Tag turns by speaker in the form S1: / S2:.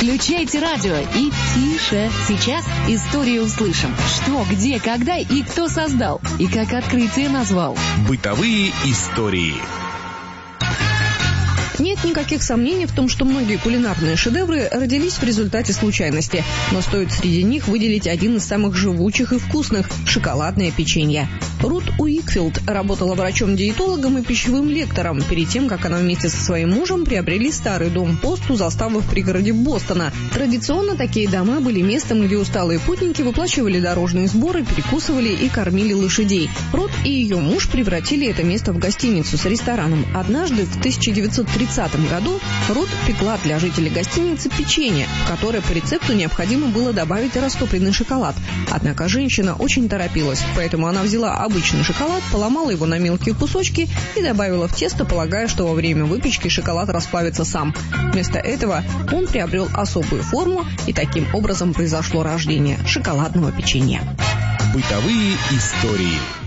S1: Включайте радио и тише. Сейчас историю услышим. Что, где, когда и кто создал. И как открытие назвал.
S2: Бытовые истории.
S3: Нет никаких сомнений в том, что многие кулинарные шедевры родились в результате случайности. Но стоит среди них выделить один из самых живучих и вкусных – шоколадное печенье. Рут Уикфилд работала врачом-диетологом и пищевым лектором перед тем, как она вместе со своим мужем приобрели старый дом-пост у заставы в пригороде Бостона. Традиционно такие дома были местом, где усталые путники выплачивали дорожные сборы, перекусывали и кормили лошадей. Рут и ее муж превратили это место в гостиницу с рестораном. Однажды, в 1930 году, Рут пекла для жителей гостиницы печенье, в которое по рецепту необходимо было добавить растопленный шоколад. Однако женщина очень торопилась, поэтому она взяла обычный шоколад, поломала его на мелкие кусочки и добавила в тесто, полагая, что во время выпечки шоколад расплавится сам. Вместо этого он приобрел особую форму, и таким образом произошло рождение шоколадного печенья.
S2: Бытовые истории.